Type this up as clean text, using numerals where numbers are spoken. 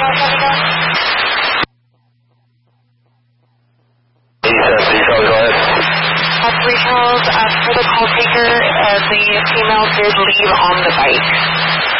Three Charles, for the call taker, the female did leave on the bike.